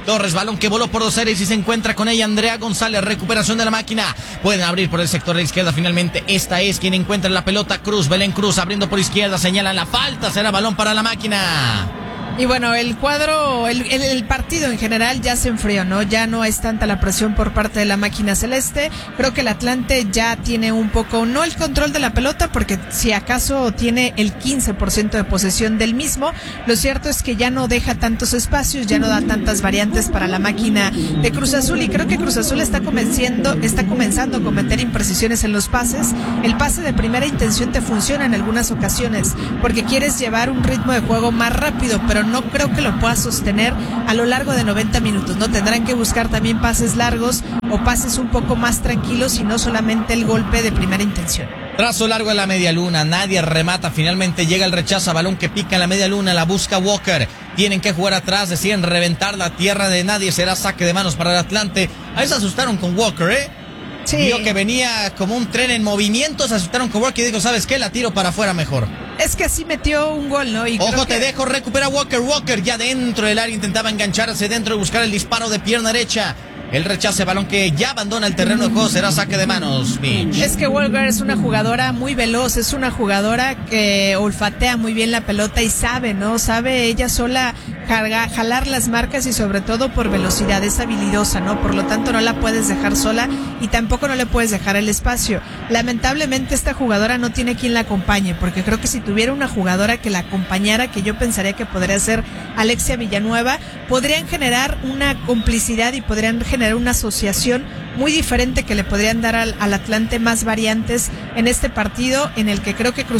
Torres, balón que voló por dos áreas y se encuentra con ella Andrea González, recuperación de la máquina, pueden abrir por el sector de la izquierda, finalmente esta es quien encuentra la pelota, Cruz, Belén Cruz abriendo por izquierda, señalan la falta, será balón para la máquina. Y bueno, el cuadro, el partido en general ya se enfrió, ¿no? Ya no es tanta la presión por parte de la máquina celeste. Creo que el Atlante ya tiene un poco, no el control de la pelota, porque si acaso tiene el 15% de posesión del mismo. Lo cierto es que ya no deja tantos espacios, ya no da tantas variantes para la máquina de Cruz Azul. Y creo que Cruz Azul está comenzando a cometer imprecisiones en los pases. El pase de primera intención te funciona en algunas ocasiones, porque quieres llevar un ritmo de juego más rápido, pero no creo que lo pueda sostener a lo largo de 90 minutos, ¿no? Tendrán que buscar también pases largos o pases un poco más tranquilos y no solamente el golpe de primera intención. Trazo largo en la media luna, nadie remata, finalmente llega el rechazo, balón que pica en la media luna, la busca Walker, tienen que jugar atrás, deciden reventar la tierra de nadie, será saque de manos para el Atlante. Ahí se asustaron con Walker, Sí. Vio que venía como un tren en movimiento, se asustaron con Walker y dijo, ¿sabes qué? La tiro para afuera mejor. Es que así metió un gol, ¿no? Y ojo, te dejo, recupera Walker ya dentro del área, intentaba engancharse dentro y buscar el disparo de pierna derecha. El rechace, balón que ya abandona el terreno de juego, será saque de manos, Mitch. Es que Walker es una jugadora muy veloz, es una jugadora que olfatea muy bien la pelota y sabe, ¿no? Sabe ella sola jalar las marcas y sobre todo por velocidad, es habilidosa, ¿no? Por lo tanto no la puedes dejar sola y tampoco no le puedes dejar el espacio. Lamentablemente esta jugadora no tiene quien la acompañe, porque creo que si tuviera una jugadora que la acompañara, que yo pensaría que podría ser Alexia Villanueva, podrían generar una complicidad y podrían generar una asociación muy diferente que le podrían dar al Atlante más variantes en este partido en el que creo que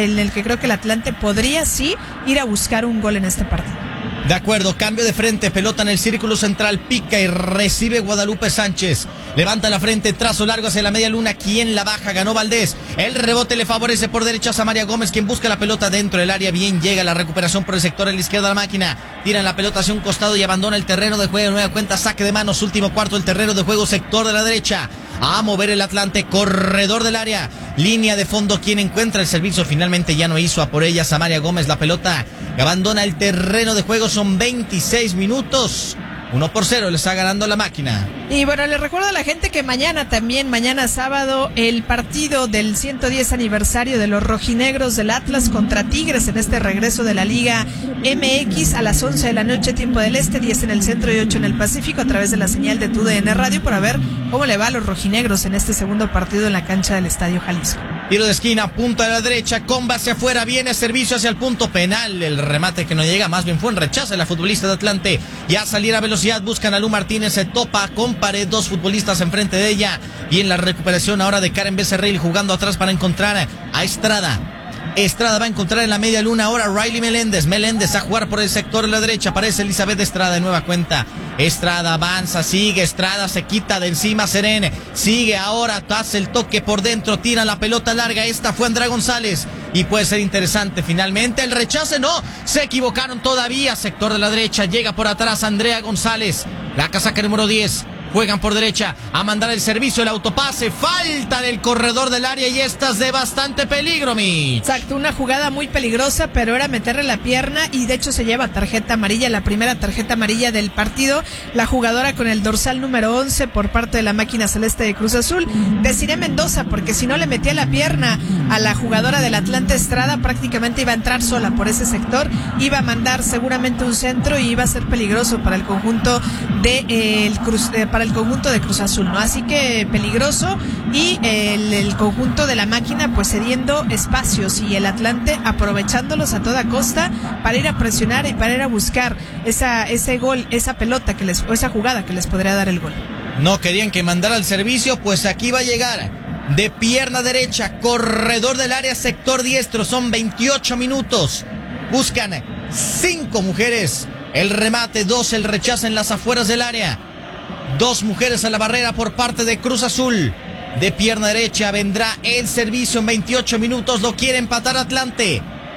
el Atlante podría sí ir a buscar un gol en este partido. De acuerdo, cambio de frente, pelota en el círculo central, pica y recibe Guadalupe Sánchez. Levanta la frente, trazo largo hacia la media luna, ¿quién la baja? Ganó Valdés. El rebote le favorece por derecha a Samaria Gómez, quien busca la pelota dentro del área. Bien llega la recuperación por el sector de la izquierda de la máquina. Tiran la pelota hacia un costado y abandona el terreno de juego. Nueva cuenta, saque de manos, último cuarto del terreno de juego, sector de la derecha. A mover el Atlante, corredor del área, línea de fondo, quien encuentra el servicio, finalmente ya no hizo a por ella Samaria Gómez, la pelota abandona el terreno de juego, son 26 minutos, 1-0 le está ganando la máquina. Y bueno, les recuerdo a la gente que mañana sábado, el partido del 110 aniversario de los rojinegros del Atlas contra Tigres en este regreso de la Liga MX a las 11 de la noche, tiempo del este, 10 en el centro y 8 en el Pacífico, a través de la señal de TUDN Radio, para ver cómo le va a los rojinegros en este segundo partido en la cancha del Estadio Jalisco. Tiro de esquina, punta de la derecha, comba hacia afuera, viene servicio hacia el punto penal, el remate que no llega, más bien fue un rechazo de la futbolista de Atlante, ya salir a velocidad, buscan a Lu Martínez, se topa con pared, dos futbolistas enfrente de ella, bien la recuperación ahora de Karen Becerril jugando atrás para encontrar a Estrada. Estrada va a encontrar en la media luna ahora Riley Meléndez a jugar por el sector de la derecha, aparece Elizabeth Estrada de nueva cuenta. Estrada avanza, sigue Estrada, se quita de encima Serene, sigue ahora, hace el toque por dentro, tira la pelota larga, esta fue Andrea González y puede ser interesante finalmente, el rechace no, se equivocaron todavía, sector de la derecha, llega por atrás Andrea González, la casaca número 10. Juegan por derecha a mandar el servicio, el autopase, falta del corredor del área y estas de bastante peligro, Mitch. Exacto, una jugada muy peligrosa, pero era meterle la pierna y de hecho se lleva tarjeta amarilla, la primera tarjeta amarilla del partido, la jugadora con el dorsal número 11 por parte de la máquina celeste de Cruz Azul, Desiree Mendoza, porque si no le metía la pierna a la jugadora del Atlante Estrada, prácticamente iba a entrar sola por ese sector, iba a mandar seguramente un centro y iba a ser peligroso para el conjunto de el conjunto de Cruz Azul, ¿no? Así que peligroso y el conjunto de la máquina pues cediendo espacios y el Atlante aprovechándolos a toda costa para ir a presionar y para ir a buscar ese gol, esa pelota o esa jugada que les podría dar el gol. No querían que mandara el servicio, pues aquí va a llegar de pierna derecha, corredor del área, sector diestro, son 28 minutos, buscan 5 mujeres, el remate, 2 el rechazo en las afueras del área. 2 mujeres a la barrera por parte de Cruz Azul. De pierna derecha vendrá el servicio en 28 minutos. Lo quiere empatar Atlante.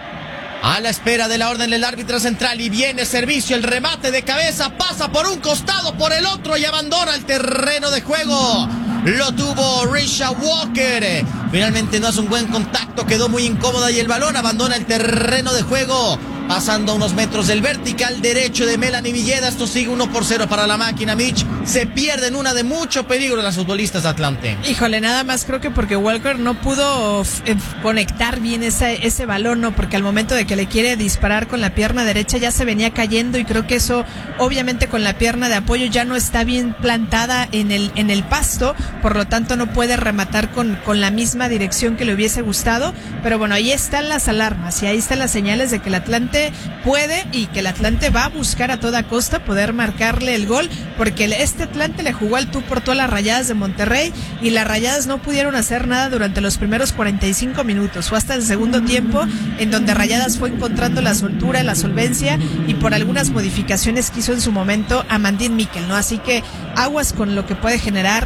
A la espera de la orden del árbitro central. Y viene servicio, el remate de cabeza. Pasa por un costado, por el otro y abandona el terreno de juego. Lo tuvo Risha Walker. Finalmente no hace un buen contacto. Quedó muy incómoda y el balón abandona el terreno de juego. pasando a unos metros del vertical derecho de Melanie Villeda. Esto sigue 1-0 para la máquina, Mitch. Se pierden una de mucho peligro las futbolistas de Atlante. Híjole, nada más creo que porque Walker no pudo conectar bien ese balón, ¿no? Porque al momento de que le quiere disparar con la pierna derecha ya se venía cayendo, y creo que eso obviamente con la pierna de apoyo ya no está bien plantada en el pasto, por lo tanto no puede rematar con la misma dirección que le hubiese gustado. Pero bueno, ahí están las alarmas y ahí están las señales de que el Atlante puede, y que el Atlante va a buscar a toda costa poder marcarle el gol, porque este Atlante le jugó al tú por tú a las Rayadas de Monterrey, y las Rayadas no pudieron hacer nada durante los primeros 45 minutos. Fue hasta el segundo tiempo en donde Rayadas fue encontrando la soltura, la solvencia, y por algunas modificaciones que hizo en su momento Amandine Miquel, ¿no? Así que aguas con lo que puede generar